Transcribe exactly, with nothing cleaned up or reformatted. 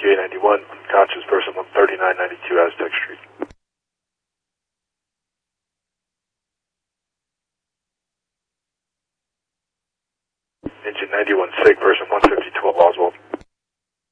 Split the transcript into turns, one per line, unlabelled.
J ninety-one, conscious person one thirty-nine ninety-two Aztec Street. Engine ninety-one, sick person one fifty twelve Oswald.